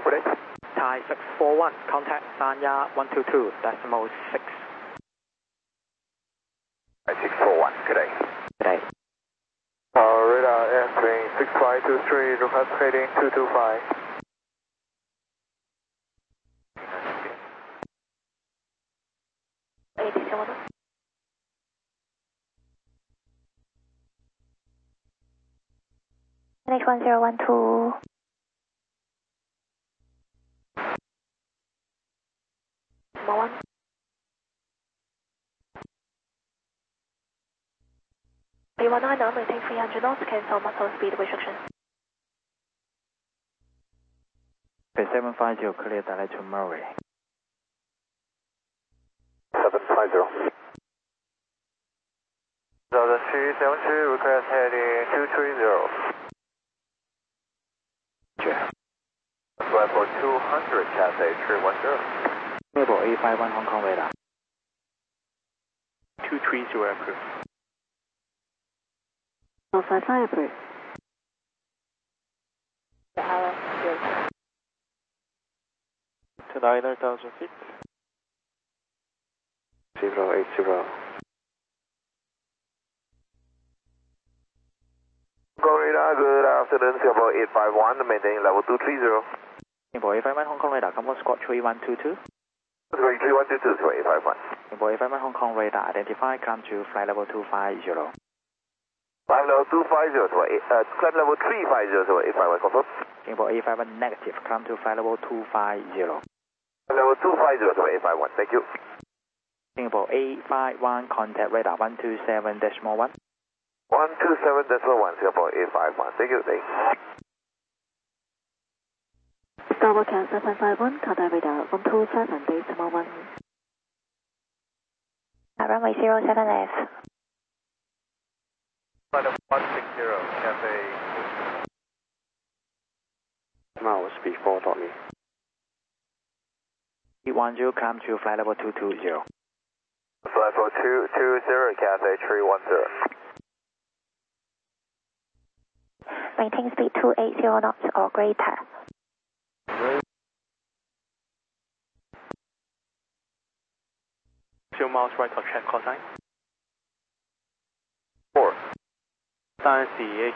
good day. Thai 641, contact Sanya 122, decimal 6. Thai 641, good day. Good day. Radar entering 6523, request heading 225. NH1012. Number 1. B190, maintain 300 knots, cancel muscle speed restriction. Okay, 750, clear direct to Murray. 750. Southern 372, request heading 230. Flight for 200, Cathay 310. Table A51 Hong Kong radar. 230 approved. 455 approved. To 9,000 feet. 080. Radar, good afternoon, Singapore 851, maintaining level 230. Singapore A51 Hong Kong radar, come on squad 3122. 3122, Singapore 851. Singapore A51 Hong Kong radar, identify, climb to flight level 250. Climb level 250, climb level 350, Singapore 851, confirm. Singapore A51 negative, climb to flight level 250. Level 250, Singapore 851, thank you. Singapore A51, contact radar 127.1. 127.1, Singapore 851, thank you, thanks. Starboard count 751, contact radar 127.1. Runway 07 left. Flight of 160, Cathay. Miles before Tommy. 810, climb to flight level 220. Flight for 220, Cathay 310. Maintain speed 280 knots or greater. Few miles right of check call sign. 4. Science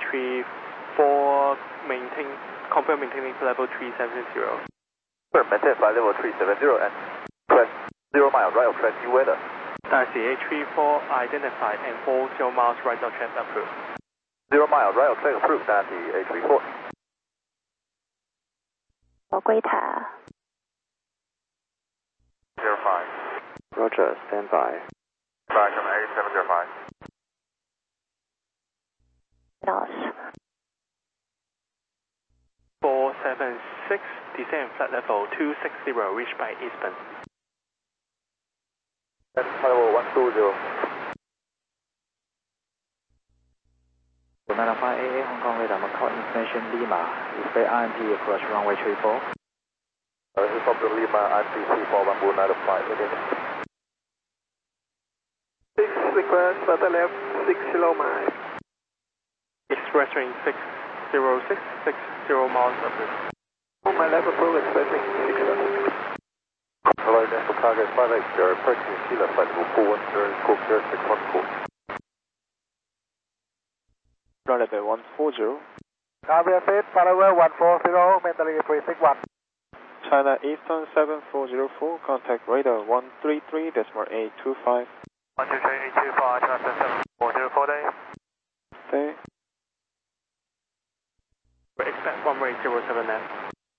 CH34, confirm maintaining level 370. Maintain flight level 370 and press 0 miles right of track due weather. Science CH34, identified and 40 miles right of check approved. 0 miles right of track approved, Nancy A34. Or greater. 05. Roger, stand by. Back from A705. Knots. 476, descend flight level 260, reached by Eastbourne. That's level 120. 905 AA Hong Kong radar, Macau information Lima, display RMP approach runway 34. This is from Lima, IPC 41905, okay. 6 request, further left 60 miles. Express range 606, 60 miles approved. On my left approach, expecting 60. Hello, National Cargo 580, approaching Sheila, flight level 410, Cork 0614. Run level 140. Copy, fit, follower 140, mentally 361. China Eastern 7404, contact radar 133.825. 123.825, China 7404 day. Stay. Expect runway 07 left.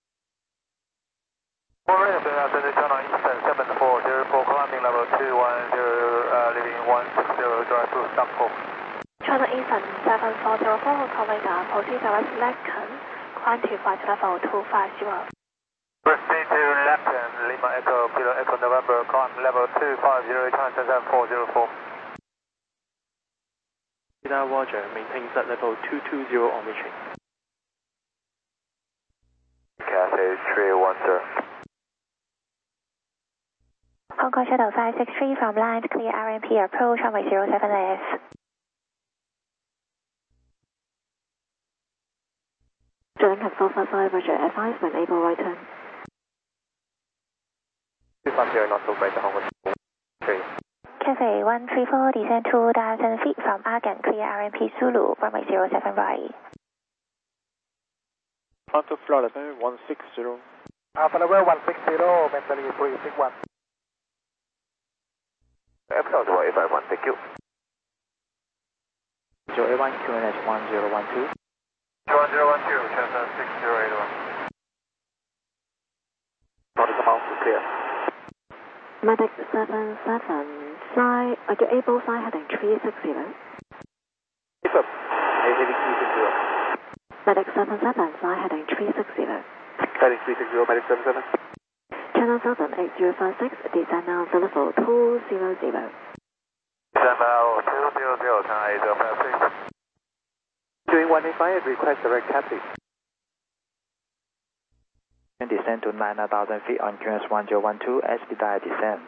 Alright, after China Eastern 7404, climbing level 210, leaving 160, drive to stop 4. China Eastern 7404, Hong Kong radar, proceed direct Lacan, climb to flight level 250. Proceed to Lacan, Lima Echo, Kilo Echo November, climb level 250, China 7404. Radar Roger, maintain flight level 220 on reaching. Cathay 310. Hong Kong Shuttle 563 from line clear RMP approach runway 07 left. Join at 455, Roger, advise when able right turn. 250 not so great, Hong Kong 3. Cafe 134, descend 2,000 feet from Argan, clear RMP Zulu, runway 07 right. Onto flight level 160. Alpha level 160, mentally 361. Epsilon 851, thank you. 081 QNH 1012. 1012, transfer 6081. Nautical mount, clear. Medic 77, fly, are you able fly heading 360? Keep up, heading 360. Medic 77, fly heading 360. Heading 360, Medic 77. Channel 7, 8056, descend now to level 200. Descend now 200, China 8056. Doing 185, request direct taxi. And descend to 9,000 feet on QNH 1012, expedite descend.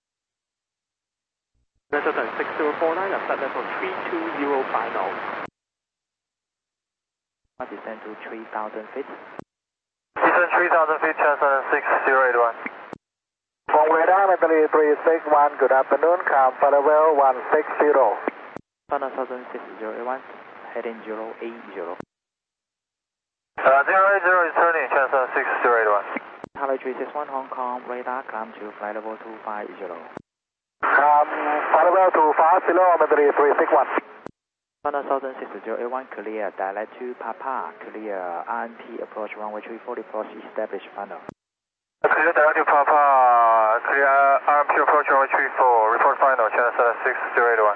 Resident 6049, set level 320 final. Descend to 3,000 feet. Descend 3,000 feet, transfer 6081. From radar, mentally 361, good afternoon, come for level 160. China 601, heading 080. 080 is turning, transfer 6081. Charlie 361, Hong Kong, radar, climb to flight level 250. Flight level 250, mentally 361. China 601, clear, direct to Papa, clear, RNP, approach runway 340, approach established final. Clear direct to Papa, clear RMP approach runway 34, report final, channel 6081.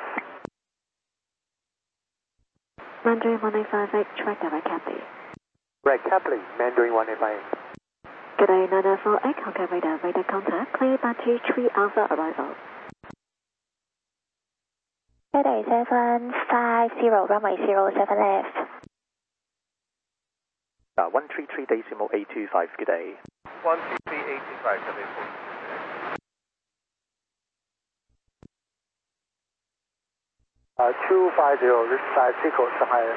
Mandarin 1858, track direct Cafe. Right, Capley, Mandarin 185. Good day, 948, Hong Kong radar contact, clear battery 3 Alpha arrival. Good day, 750, runway 07 left. 133.825, good day. 133.825, good day. 250, this side, Chico, Shanghai,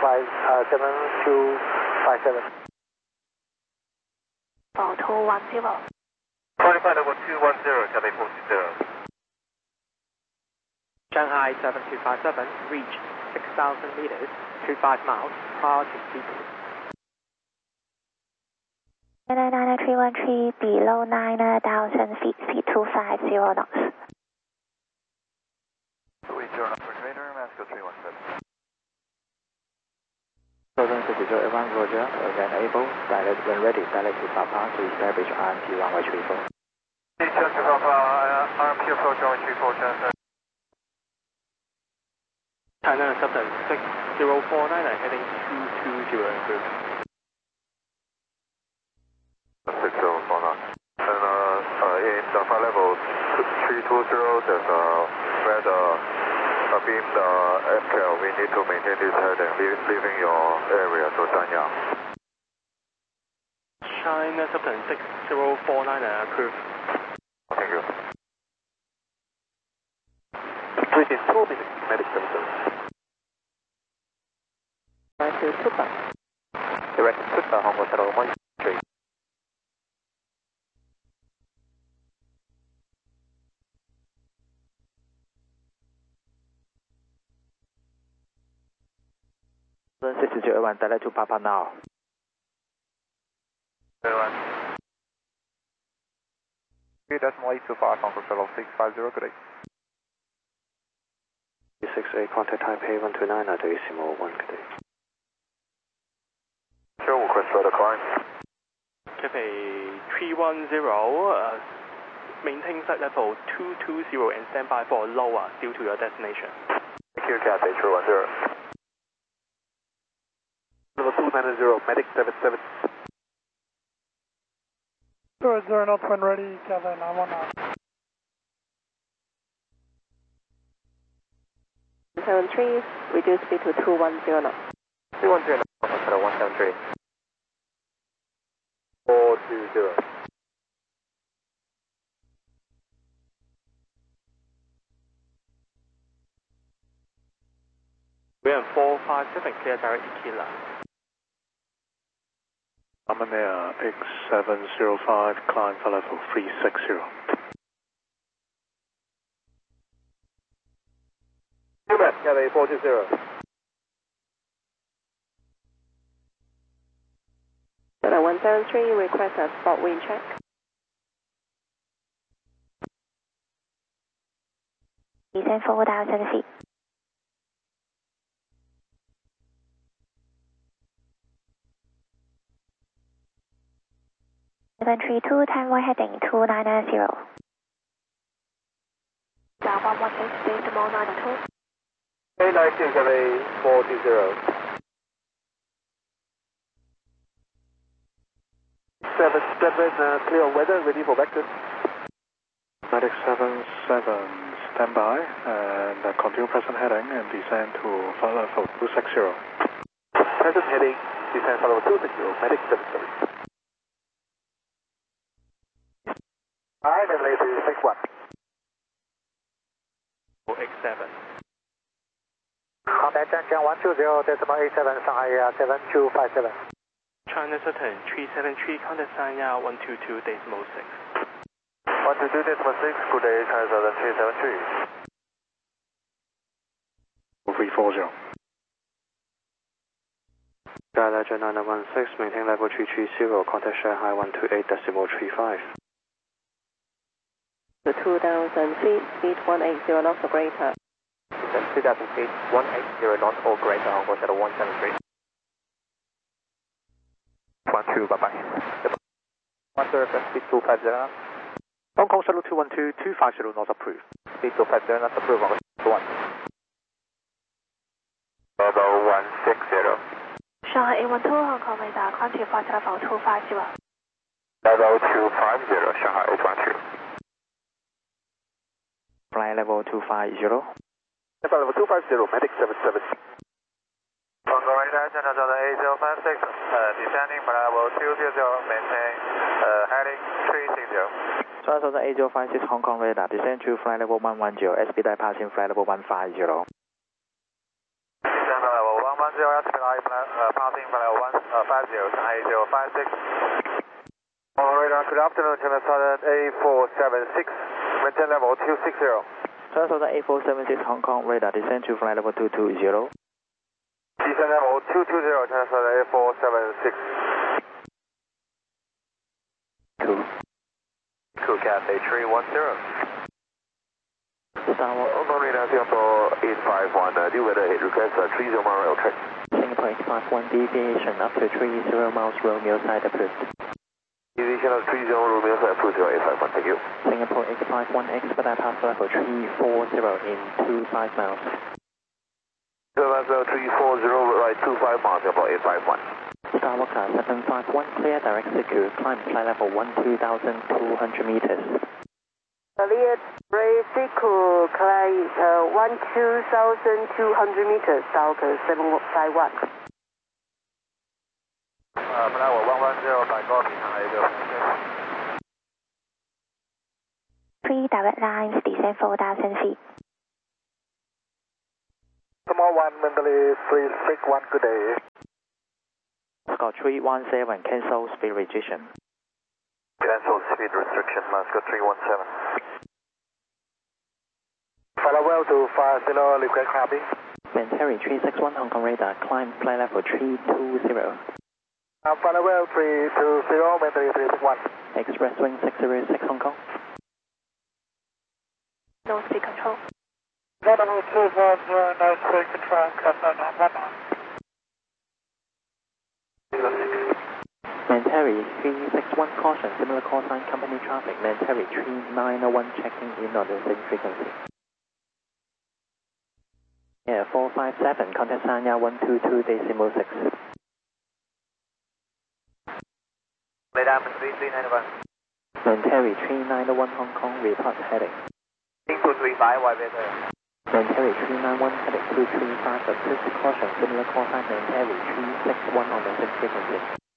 257, 4210. 45 level 210, Cathay 40. Shanghai 7257, reach 6,000 meters, 25 miles, prior to speaking. 99313, below 9,000 feet, C250 knots. We turn up for radar, Masco 317. 601, Roger, again able, direct when ready, direct to Papa to establish RMP runway 34. Check to Papa, RMP approach runway 34, transfer. China 6049, heading 220 group. 6049. And in the flight level 320, there's a red beam MCAL. We need to maintain this heading, leaving your area to Sanyang. China 6049, approved. Thank you. 3.2 minutes, medic services. Direct to Tupa. Direct to Tupa, Hong Kong Shuttle 13. Then 601, direct to Papa now. 01. 3.825, Hong Kong Shuttle 650, good day. 68, contact Taipei 129 at decimal 1, good day. Sure, we'll request further climb. Cathay 310, maintain flight level 220 and stand by for lower due to your destination. Thank you, Cathay 310. Level 290, medic 77. 00 knots when ready, Cathay 919. 173, reduce speed to 210 knots. 210, 173. 420. We are 457, clear direct to Kilo. I'm an Air X705, climb for level 360. 220. Delta 173, request a spot wind check. Descend 4,000 feet. Seven 32, time wide heading 290. Down 118, decimal 92. 420. 77, clear weather, ready for vector. Medic 77, stand by and continue present heading and descend to flight level 260. Present heading, descend flight level 260, Medic 77. Alright, and later 61. X7. Contact Zhangjiang 120, decimal 87, Shanghai Air 7257. China Southern 373, contact Sanya 122 decimal 6. 122 decimal 6, good day, China Southern 373. 340. Dialecture 916, maintain level 330, contact Shanghai 128 decimal 35. The 2,000 feet, speed 180 knots or greater. 2,000 feet, 180 knots or greater, Hong Kong Shadow 173. 12, bye-bye. 1 speed 250. Hong Kong Shuttle 212, 250 knots approved. Speed 250 knots approved, Hong Kong 1. Level 160. Shanghai A12, Hong Kong radar, climb to flight level 250. Level 250, Shanghai 812. Flight level 250. Level 250, Medic 77. Hong Kong radar, China Southern 8056, descending flight level 200, maintain heading 360. China Southern 8056, Hong Kong radar, descend to flight level 110, expedite passing flight level 150. Descend flight level 110, expedite passing flight level 150, Shanghai 8056. Hong Kong radar, good afternoon, China Southern 8476, maintain level 260. China Southern 8476, Hong Kong radar, descend to flight level 220. Descend level 220, China Southern 8476. 2 Cathay 310. Star Hong Kong radar Singapore 851, due weather request 30 mile rail track. Singapore 851 deviation up to 30 miles Romeo side approved. Deviation of 30 Romeo side approved 851, thank you. Singapore 851 expedite pass level 340 in 25 miles. Level 340, right 25 miles, Singapore 851. Star Walker 751, clear direct secure, climb flight level 12,200 meters. Clear Brasico, climb 1,200 meters, Star Walker 751. Flight level 110, by copy, Shanghai 8056. 3 direct lines, descend 4,000 feet. Small 1, mentally 361, good day. Scott 317, cancel speed restriction. Cancel speed restriction, Mascot 317. Farewell to 50, request copy. Terry 361, Hong Kong radar, climb flight level 320. Farewell 320, mentally 361. Express wing 606, Hong Kong. No speed control. Level 210, no speed control, Cathay 919. Terry 361, caution, similar call sign company traffic. Terry 3901, checking in on the same frequency. Air 457, contact Sanya 122 decimal 6. Radar 3391. Terry 3901, Hong Kong, report heading. 235, wide weather. Terry 391, heading 235, assist caution, similar call sign. Terry 361 on the same frequency.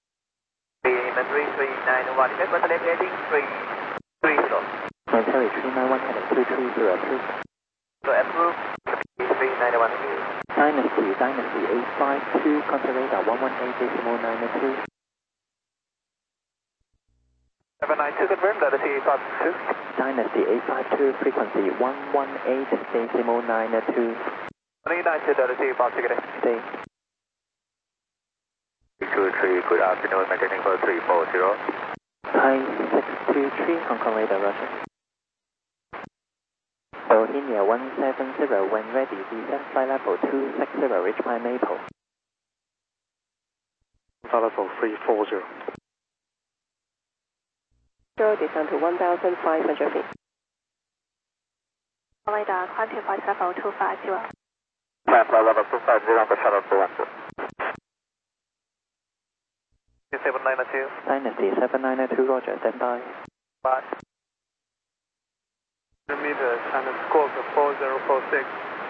3391, request for heading 330. Terry 391, heading 230, approved. So approved, 391. Dynasty 852, contact radar 118 decimal 92. 792, confirm, Dynasty 852. Dynasty 852, frequency 118 decimal 92. 192 Delta T, fast ticketing. Stay. 623, good afternoon, maintaining for 340. Thai 623, Hong Kong radar, roger. Bohemia 170, when ready, descend flight level 260, reach my Maple. Flight level 340. Descend to 1,500 feet. Radar, quantity flight level 250. Flight level 250, for shuttle 212. 792. Dynasty 7992, roger, stand by.